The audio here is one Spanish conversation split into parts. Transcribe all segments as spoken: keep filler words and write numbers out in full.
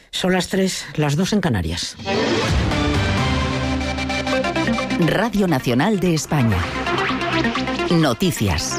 Son las tres, las dos en Canarias. Radio Nacional de España. Noticias.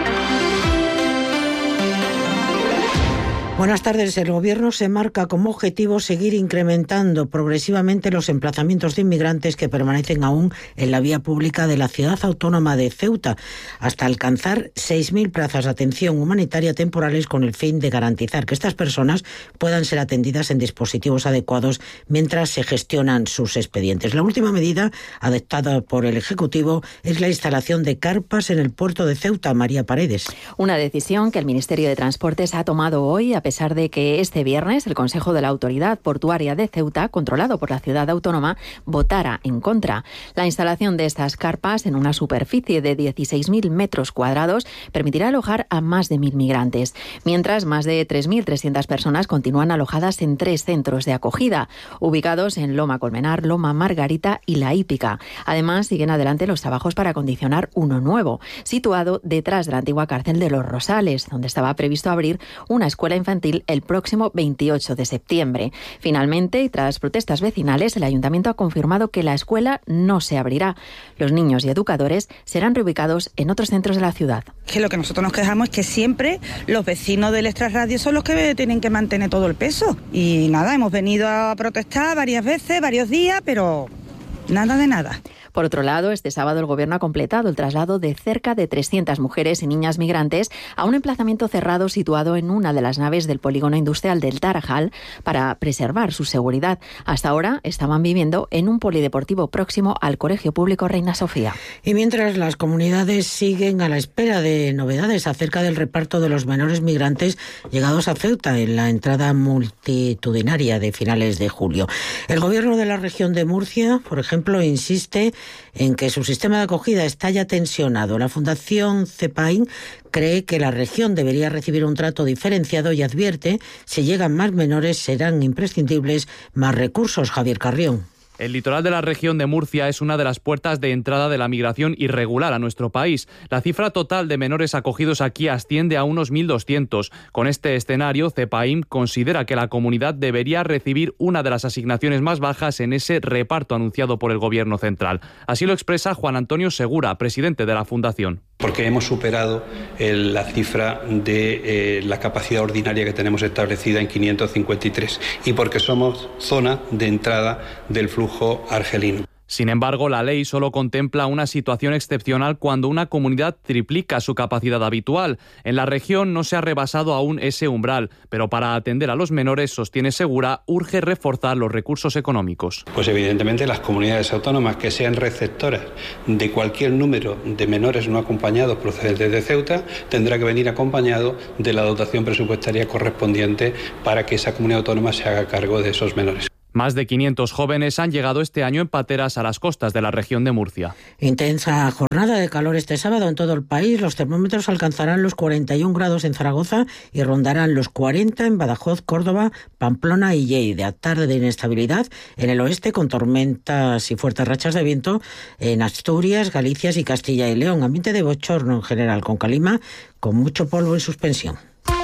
Buenas tardes. El Gobierno se marca como objetivo seguir incrementando progresivamente los emplazamientos de inmigrantes que permanecen aún en la vía pública de la ciudad autónoma de Ceuta, hasta alcanzar seis mil plazas de atención humanitaria temporales, con el fin de garantizar que estas personas puedan ser atendidas en dispositivos adecuados mientras se gestionan sus expedientes. La última medida adoptada por el Ejecutivo es la instalación de carpas en el puerto de Ceuta. María Paredes. Una decisión que el Ministerio de Transportes ha tomado hoy, a A pesar de que este viernes el Consejo de la Autoridad Portuaria de Ceuta, controlado por la ciudad autónoma, votara en contra. La instalación de estas carpas en una superficie de dieciséis mil metros cuadrados permitirá alojar a más de mil migrantes, mientras más de tres mil trescientas personas continúan alojadas en tres centros de acogida, ubicados en Loma Colmenar, Loma Margarita y La Hípica. Además, siguen adelante los trabajos para acondicionar uno nuevo, situado detrás de la antigua cárcel de Los Rosales, donde estaba previsto abrir una escuela infantil el próximo veintiocho de septiembre. Finalmente, y tras protestas vecinales, el Ayuntamiento ha confirmado que la escuela no se abrirá. Los niños y educadores serán reubicados en otros centros de la ciudad. Que lo que nosotros nos quejamos es que siempre los vecinos del extrarradio son los que tienen que mantener todo el peso. Y nada, hemos venido a protestar varias veces, varios días, pero nada de nada. Por otro lado, este sábado el Gobierno ha completado el traslado de cerca de trescientas mujeres y niñas migrantes a un emplazamiento cerrado situado en una de las naves del polígono industrial del Tarajal para preservar su seguridad. Hasta ahora estaban viviendo en un polideportivo próximo al Colegio Público Reina Sofía. Y mientras las comunidades siguen a la espera de novedades acerca del reparto de los menores migrantes llegados a Ceuta en la entrada multitudinaria de finales de julio. El Gobierno de la región de Murcia, por ejemplo, insiste en que su sistema de acogida está ya tensionado. La Fundación CEPAIN cree que la región debería recibir un trato diferenciado y advierte, si llegan más menores serán imprescindibles más recursos. Javier Carrión. El litoral de la región de Murcia es una de las puertas de entrada de la migración irregular a nuestro país. La cifra total de menores acogidos aquí asciende a unos mil doscientos. Con este escenario, CEPAIM considera que la comunidad debería recibir una de las asignaciones más bajas en ese reparto anunciado por el Gobierno central. Así lo expresa Juan Antonio Segura, presidente de la Fundación. Porque hemos superado el, la cifra de eh, la capacidad ordinaria que tenemos establecida en quinientos cincuenta y tres y porque somos zona de entrada del flujo argelino. Sin embargo, la ley solo contempla una situación excepcional cuando una comunidad triplica su capacidad habitual. En la región no se ha rebasado aún ese umbral, pero para atender a los menores, sostiene Segura, urge reforzar los recursos económicos. Pues evidentemente las comunidades autónomas que sean receptoras de cualquier número de menores no acompañados procedentes de Ceuta tendrá que venir acompañado de la dotación presupuestaria correspondiente para que esa comunidad autónoma se haga cargo de esos menores. Más de quinientos jóvenes han llegado este año en pateras a las costas de la región de Murcia. Intensa jornada de calor este sábado en todo el país. Los termómetros alcanzarán los cuarenta y un grados en Zaragoza y rondarán los cuarenta en Badajoz, Córdoba, Pamplona y Lleida. Tarde de inestabilidad en el oeste, con tormentas y fuertes rachas de viento en Asturias, Galicia y Castilla y León. Ambiente de bochorno en general, con calima, con mucho polvo y suspensión.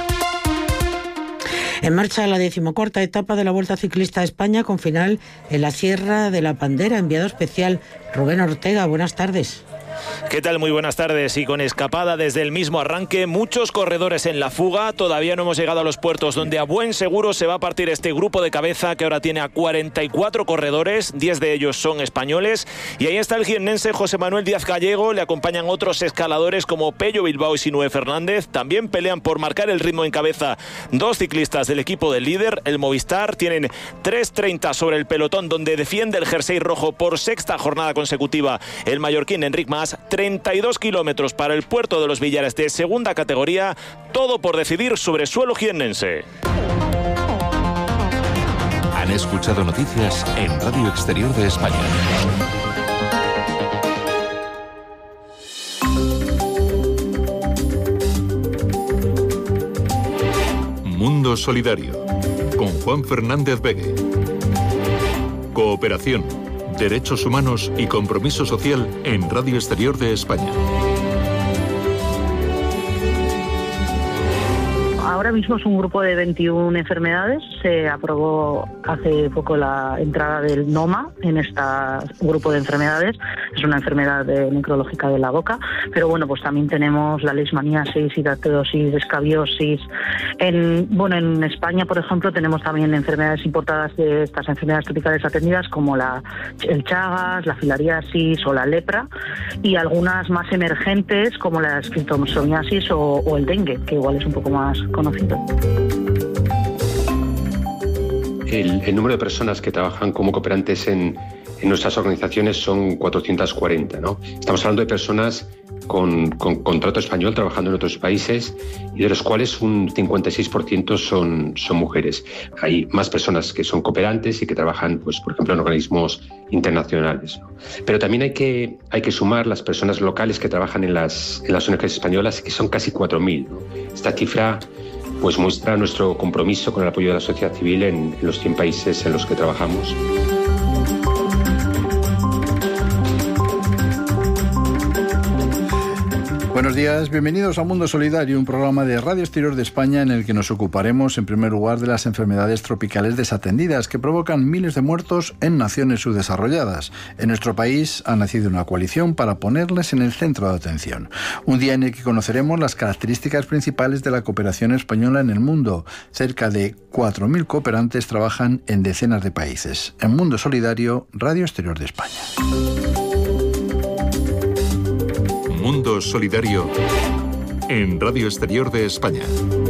En marcha la decimocuarta etapa de la Vuelta Ciclista a España, con final en la Sierra de la Pandera. Enviado especial Rubén Ortega, buenas tardes. ¿Qué tal? Muy buenas tardes. Y con escapada desde el mismo arranque, muchos corredores en la fuga. Todavía no hemos llegado a los puertos donde a buen seguro se va a partir este grupo de cabeza, que ahora tiene a cuarenta y cuatro corredores, diez de ellos son españoles. Y ahí está el jiennense José Manuel Díaz Gallego, le acompañan otros escaladores como Pello Bilbao y Sinué Fernández. También pelean por marcar el ritmo en cabeza dos ciclistas del equipo del líder, el Movistar. Tienen tres treinta sobre el pelotón, donde defiende el jersey rojo por sexta jornada consecutiva el mallorquín Enric Mas. treinta y dos kilómetros para el puerto de los Villares de segunda categoría, todo por decidir sobre suelo jiennense. Han escuchado noticias en Radio Exterior de España. Mundo Solidario, con Juan Fernández Begue. Cooperación, derechos humanos y compromiso social en Radio Exterior de España. Ahora ahora mismo es un grupo de veintiuna enfermedades. Se aprobó hace poco la entrada del NOMA en este grupo de enfermedades. Es una enfermedad de, necrológica de la boca, pero bueno, pues también tenemos la leishmaniasis, hidratosis, escabiosis. En, bueno, en España, por ejemplo, tenemos también enfermedades importadas de estas enfermedades tropicales atendidas, como la, el Chagas, la filariasis o la lepra, y algunas más emergentes, como la esquistosomiasis o, o el dengue, que igual es un poco más conocido. El, el número de personas que trabajan como cooperantes en, en nuestras organizaciones son cuatrocientas cuarenta, ¿no? Estamos hablando de personas con, con contrato español trabajando en otros países y de los cuales un cincuenta y seis por ciento son, son mujeres. Hay más personas que son cooperantes y que trabajan, pues, por ejemplo, en organismos internacionales, ¿no? Pero también hay que, hay que sumar las personas locales que trabajan en las, en las O N Ges españolas, que son casi cuatro mil, ¿no? Esta cifra pues muestra nuestro compromiso con el apoyo de la sociedad civil en, en los cien países en los que trabajamos. Buenos días, bienvenidos a Mundo Solidario, un programa de Radio Exterior de España en el que nos ocuparemos en primer lugar de las enfermedades tropicales desatendidas que provocan miles de muertos en naciones subdesarrolladas. En nuestro país ha nacido una coalición para ponerles en el centro de atención. Un día en el que conoceremos las características principales de la cooperación española en el mundo. Cerca de cuatro mil cooperantes trabajan en decenas de países. En Mundo Solidario, Radio Exterior de España. Mundo Solidario en Radio Exterior de España.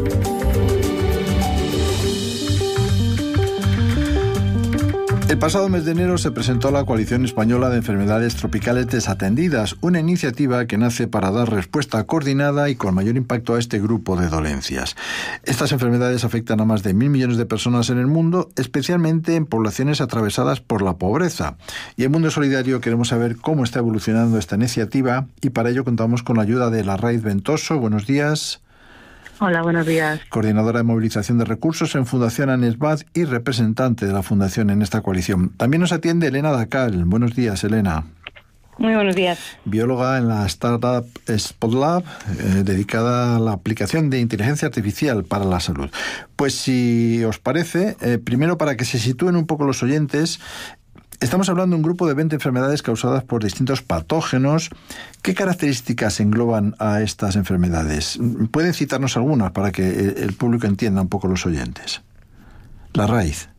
El pasado mes de enero se presentó la Coalición Española de Enfermedades Tropicales Desatendidas, una iniciativa que nace para dar respuesta coordinada y con mayor impacto a este grupo de dolencias. Estas enfermedades afectan a más de mil millones de personas en el mundo, especialmente en poblaciones atravesadas por la pobreza. Y en Mundo Solidario queremos saber cómo está evolucionando esta iniciativa y para ello contamos con la ayuda de Larraiz Ventoso. Buenos días. Hola, buenos días. Coordinadora de movilización de recursos en Fundación ANESBAD y representante de la Fundación en esta coalición. También nos atiende Elena Dacal. Buenos días, Elena. Muy buenos días. Bióloga en la startup SpotLab, eh, dedicada a la aplicación de inteligencia artificial para la salud. Pues si os parece, eh, primero para que se sitúen un poco los oyentes, estamos hablando de un grupo de veinte enfermedades causadas por distintos patógenos. ¿Qué características engloban a estas enfermedades? ¿Pueden citarnos algunas para que el público entienda un poco los oyentes? Larraiz.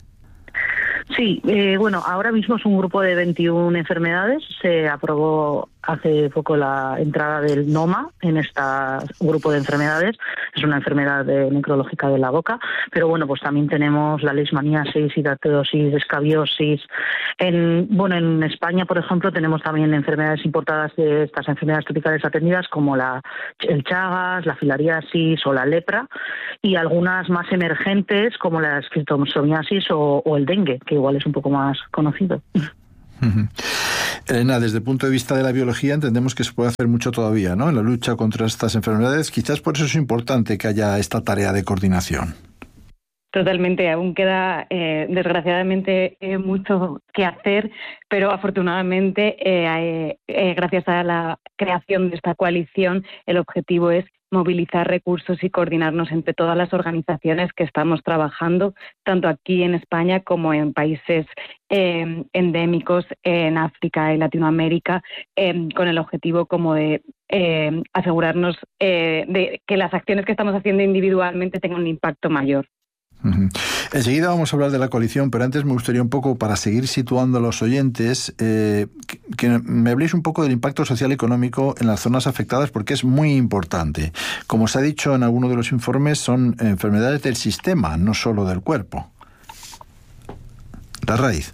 Sí, eh, bueno, ahora mismo es un grupo de veintiuna enfermedades. Se aprobó hace poco la entrada del NOMA en este grupo de enfermedades. Es una enfermedad de, necrológica de la boca, pero bueno, pues también tenemos la leishmaniasis, hidratosis, escabiosis. En, bueno, en España, por ejemplo, tenemos también enfermedades importadas de estas enfermedades tropicales atendidas, como la, el Chagas, la filariasis o la lepra, y algunas más emergentes, como la esquistosomiasis o, o el dengue, que igual es un poco más conocido. Uh-huh. Elena, desde el punto de vista de la biología entendemos que se puede hacer mucho todavía, ¿no?, en la lucha contra estas enfermedades. Quizás por eso es importante que haya esta tarea de coordinación. Totalmente, aún queda eh, desgraciadamente eh, mucho que hacer, pero afortunadamente eh, eh, gracias a la creación de esta coalición el objetivo es movilizar recursos y coordinarnos entre todas las organizaciones que estamos trabajando, tanto aquí en España como en países eh, endémicos en África y Latinoamérica, eh, con el objetivo como de eh, asegurarnos eh, de que las acciones que estamos haciendo individualmente tengan un impacto mayor. Uh-huh. Enseguida vamos a hablar de la coalición, pero antes me gustaría un poco, para seguir situando a los oyentes, eh, que, que me habléis un poco del impacto social y económico en las zonas afectadas, porque es muy importante. Como se ha dicho en alguno de los informes, son enfermedades del sistema, no solo del cuerpo. Larraiz.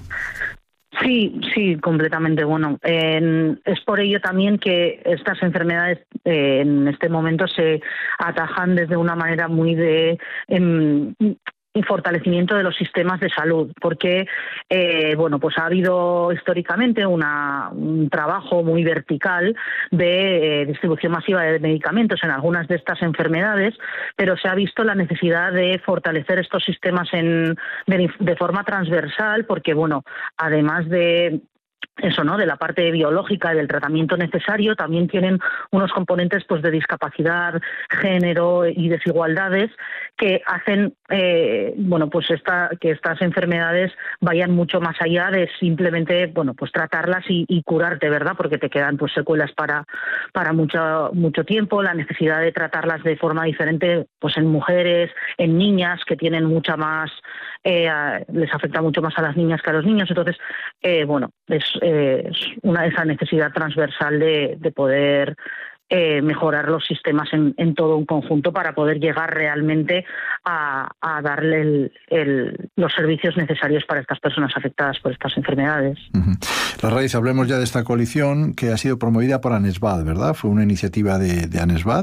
Sí, sí, completamente. Bueno, eh, es por ello también que estas enfermedades eh, en este momento se atajan desde una manera muy de eh, fortalecimiento de los sistemas de salud, porque eh, bueno, pues ha habido históricamente una, un trabajo muy vertical de eh, distribución masiva de medicamentos en algunas de estas enfermedades, pero se ha visto la necesidad de fortalecer estos sistemas en, de, de forma transversal, porque bueno, además de eso, ¿no? De la parte biológica y del tratamiento necesario, también tienen unos componentes pues de discapacidad, género y desigualdades que hacen eh, bueno pues esta, que estas enfermedades vayan mucho más allá de simplemente bueno pues tratarlas y, y curarte, ¿verdad? Porque te quedan pues secuelas para para mucho mucho tiempo, la necesidad de tratarlas de forma diferente pues en mujeres, en niñas que tienen mucha más eh, les afecta mucho más a las niñas que a los niños, entonces eh, bueno es es una esa necesidad transversal de, de poder eh, mejorar los sistemas en, en todo un conjunto para poder llegar realmente a, a darle el, el, los servicios necesarios para estas personas afectadas por estas enfermedades. Uh-huh. Larraíz, hablemos ya de esta coalición que ha sido promovida por ANESBAD, ¿verdad? Fue una iniciativa de, de ANESBAD.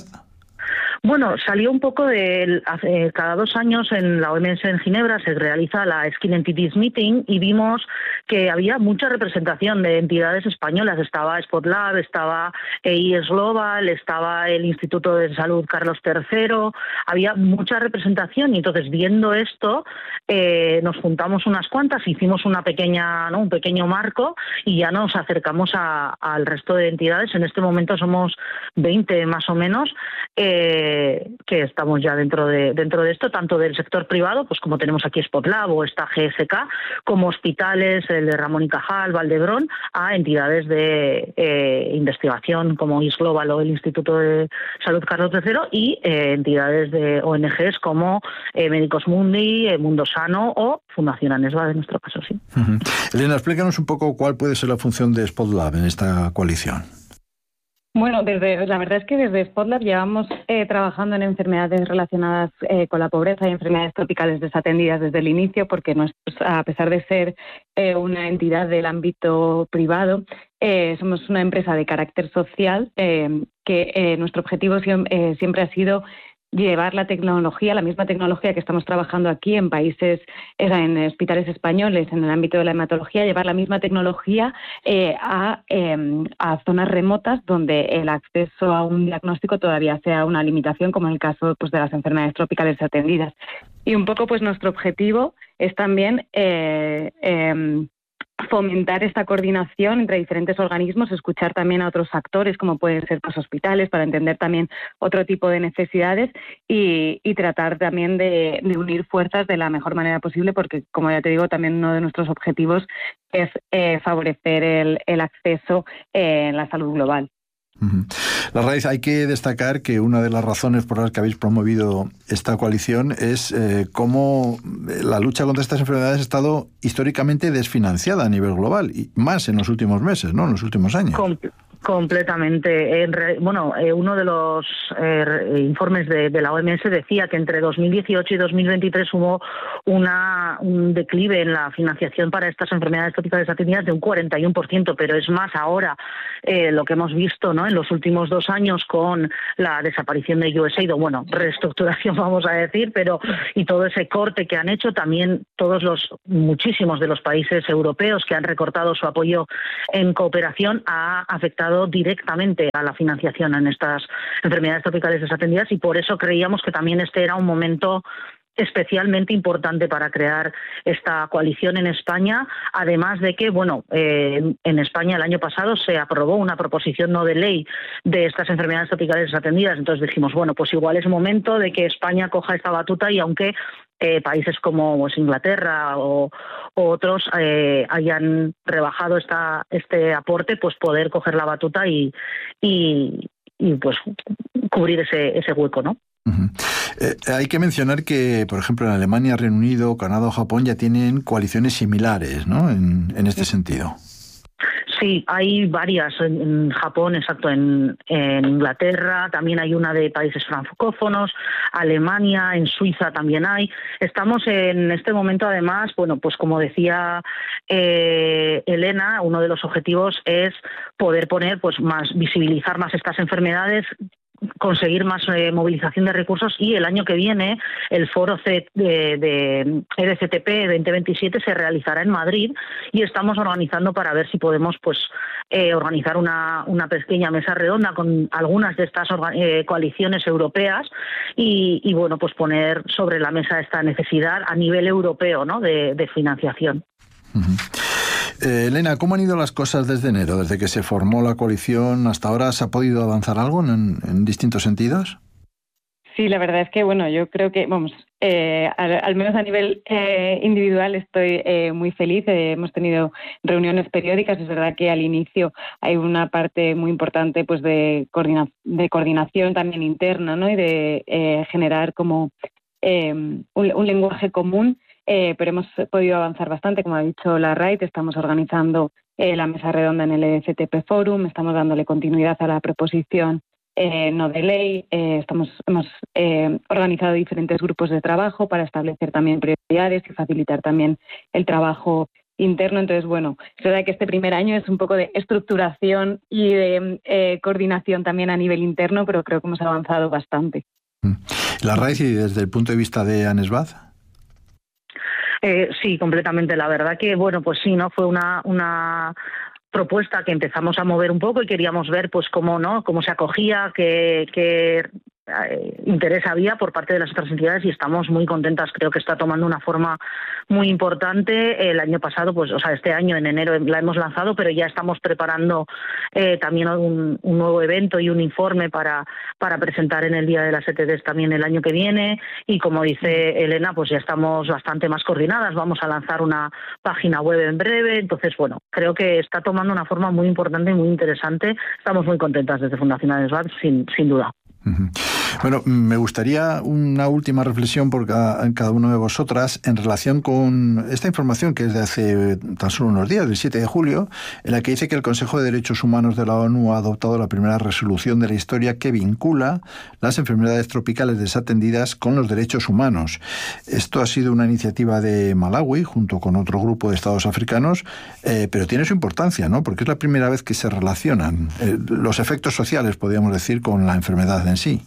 Bueno, salió un poco de... Eh, cada dos años en la O M S en Ginebra se realiza la Skill Entities Meeting y vimos que había mucha representación de entidades españolas. Estaba SpotLab, estaba E I S Global, estaba el Instituto de Salud Carlos tercero, había mucha representación y entonces viendo esto eh, nos juntamos unas cuantas, hicimos una pequeña, ¿no? un pequeño marco y ya nos acercamos a, al resto de entidades. En este momento somos veinte más o menos, eh, que estamos ya dentro de dentro de esto, tanto del sector privado, pues como tenemos aquí SpotLab o esta G S K, como hospitales, el de Ramón y Cajal, Valdebrón, a entidades de eh, investigación como I S Global o el Instituto de Salud Carlos tercero y eh, entidades de O N Ges como eh, Médicos Mundi, eh, Mundo Sano o Fundación ANESBAD, en nuestro caso, sí. Uh-huh. Elena, explícanos un poco cuál puede ser la función de SpotLab en esta coalición. Bueno, desde la verdad es que desde SpotLab llevamos eh, trabajando en enfermedades relacionadas eh, con la pobreza y enfermedades tropicales desatendidas desde el inicio, porque nuestros, a pesar de ser eh, una entidad del ámbito privado, eh, somos una empresa de carácter social eh, que eh, nuestro objetivo siempre, eh, siempre ha sido llevar la tecnología, la misma tecnología que estamos trabajando aquí en países, en hospitales españoles, en el ámbito de la hematología, llevar la misma tecnología eh, a, eh, a zonas remotas donde el acceso a un diagnóstico todavía sea una limitación, como en el caso pues, de las enfermedades tropicales atendidas. Y un poco pues nuestro objetivo es también eh, eh, fomentar esta coordinación entre diferentes organismos, escuchar también a otros actores como pueden ser los hospitales para entender también otro tipo de necesidades y, y tratar también de, de unir fuerzas de la mejor manera posible, porque como ya te digo también uno de nuestros objetivos es eh, favorecer el, el acceso eh, en la salud global. Uh-huh. Larraíz, hay que destacar que una de las razones por las que habéis promovido esta coalición es eh, cómo la lucha contra estas enfermedades ha estado históricamente desfinanciada a nivel global, y más en los últimos meses, ¿no? En los últimos años. Com- Completamente. En re, bueno, eh, uno de los eh, informes de, de la O M S decía que entre dos mil dieciocho y dos mil veintitrés hubo una, un declive en la financiación para estas enfermedades tropicales atendidas de un cuarenta y uno por ciento, pero es más ahora eh, lo que hemos visto, ¿no? En los últimos dos años con la desaparición de U S A I D, o bueno, reestructuración vamos a decir, pero y todo ese corte que han hecho, también todos los muchísimos de los países europeos que han recortado su apoyo en cooperación ha afectado directamente a la financiación en estas enfermedades tropicales desatendidas y por eso creíamos que también este era un momento especialmente importante para crear esta coalición en España, además de que, bueno, eh, en España el año pasado se aprobó una proposición no de ley de estas enfermedades tropicales desatendidas, entonces dijimos, bueno, pues igual es momento de que España coja esta batuta y aunque eh, países como pues, Inglaterra o, o otros eh, hayan rebajado esta, este aporte, pues poder coger la batuta y, y, y pues cubrir ese, ese hueco, ¿no? Uh-huh. Eh, hay que mencionar que, por ejemplo, en Alemania, Reino Unido, Canadá o Japón ya tienen coaliciones similares, ¿no? En, en este sentido. Sí, hay varias en, en Japón, exacto, en, en Inglaterra, también hay una de países francófonos, Alemania, en Suiza también hay. Estamos en este momento, además, bueno, pues como decía eh, Elena, uno de los objetivos es poder poner, pues más, visibilizar más estas enfermedades, conseguir más eh, movilización de recursos y el año que viene el foro C de, de E D C T P veinte veintisiete se realizará en Madrid y estamos organizando para ver si podemos pues eh, organizar una, una pequeña mesa redonda con algunas de estas eh, coaliciones europeas y, y bueno pues poner sobre la mesa esta necesidad a nivel europeo, ¿no? de, de financiación. Uh-huh. Eh, Elena, ¿cómo han ido las cosas desde enero? Desde que se formó la coalición hasta ahora, ¿se ha podido avanzar algo en, en distintos sentidos? Sí, la verdad es que, bueno, yo creo que, vamos, eh, al, al menos a nivel eh, individual estoy eh, muy feliz. Eh, hemos tenido reuniones periódicas. Es verdad que al inicio hay una parte muy importante pues de, coordina- de coordinación también interna, ¿no? Y de eh, generar como eh, un, un lenguaje común, eh, pero hemos podido avanzar bastante. Como ha dicho la R A I T, estamos organizando eh, la mesa redonda en el E F T P Forum, estamos dándole continuidad a la proposición Eh, no de ley, eh, estamos, hemos eh, organizado diferentes grupos de trabajo para establecer también prioridades y facilitar también el trabajo interno. Entonces, bueno, es verdad que este primer año es un poco de estructuración y de eh, coordinación también a nivel interno, pero creo que hemos avanzado bastante. La R A I T, y desde el punto de vista de ANESBAD. Eh, sí, completamente. La verdad que, bueno, pues sí, ¿no? Fue una... una... propuesta que empezamos a mover un poco y queríamos ver pues cómo no cómo se acogía, qué, qué eh, interés había por parte de las otras entidades, y estamos muy contentas. Creo que está tomando una forma muy importante. El año pasado, pues, o sea, este año en enero la hemos lanzado, pero ya estamos preparando eh, también un, un nuevo evento y un informe para, para presentar en el Día de las E T Ds también el año que viene. Y como dice Elena, pues ya estamos bastante más coordinadas. Vamos a lanzar una página web en breve. Entonces, bueno, creo que está tomando una forma muy importante y muy interesante. Estamos muy contentas desde Fundación ANESBAD, sin, sin duda. Bueno, me gustaría una última reflexión por cada, cada una de vosotras en relación con esta información que es de hace tan solo unos días, del siete de julio, en la que dice que el Consejo de Derechos Humanos de la ONU ha adoptado la primera resolución de la historia que vincula las enfermedades tropicales desatendidas con los derechos humanos. Esto ha sido una iniciativa de Malawi junto con otro grupo de estados africanos, eh, pero tiene su importancia, ¿no? Porque es la primera vez que se relacionan eh, los efectos sociales, podríamos decir, con la enfermedad en sí.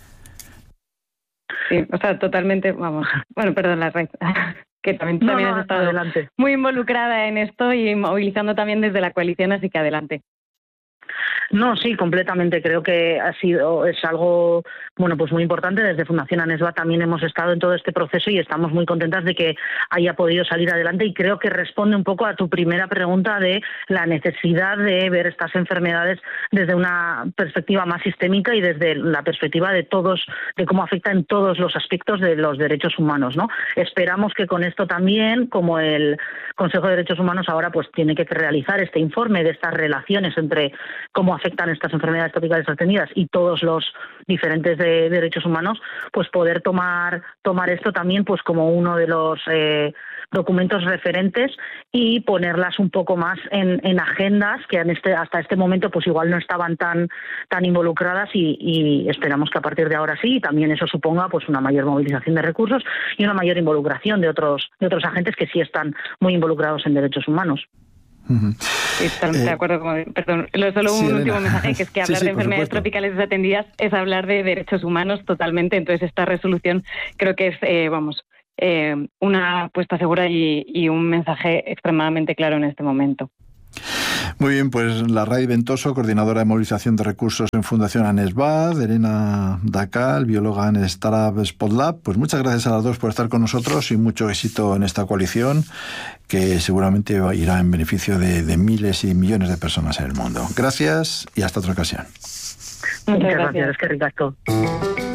Sí, o sea, totalmente, vamos, bueno, perdón, la red, que también, no, también no, has estado adelante. Muy involucrada en esto y movilizando también desde la coalición, así que adelante. No, sí, completamente. Creo que ha sido es algo bueno, pues muy importante. Desde Fundación ANESBAD también hemos estado en todo este proceso y estamos muy contentas de que haya podido salir adelante, y creo que responde un poco a tu primera pregunta de la necesidad de ver estas enfermedades desde una perspectiva más sistémica y desde la perspectiva de todos, de cómo afecta en todos los aspectos de los derechos humanos, ¿no? Esperamos que con esto también, como el Consejo de Derechos Humanos ahora pues tiene que realizar este informe de estas relaciones entre cómo afectan estas enfermedades tropicales atendidas y todos los diferentes de derechos humanos, pues poder tomar tomar esto también pues como uno de los eh, documentos referentes y ponerlas un poco más en, en agendas que en este, hasta este momento pues igual no estaban tan tan involucradas, y, y esperamos que a partir de ahora sí, y también eso suponga pues una mayor movilización de recursos y una mayor involucración de otros de otros agentes que sí están muy involucrados en derechos humanos. Uh-huh. Sí, totalmente eh, de acuerdo. Como, perdón, solo un sí, último mensaje, que es que hablar sí, sí, de enfermedades tropicales desatendidas es hablar de derechos humanos totalmente. Entonces esta resolución creo que es, eh, vamos, eh, una apuesta segura y, y un mensaje extremadamente claro en este momento. Muy bien, pues la Ray Ventoso, coordinadora de movilización de recursos en Fundación ANESBAD, Elena Dacal, bióloga en Startup Spotlab, pues muchas gracias a las dos por estar con nosotros y mucho éxito en esta coalición que seguramente irá en beneficio de, de miles y millones de personas en el mundo. Gracias y hasta otra ocasión. Muchas gracias, es que ricasco.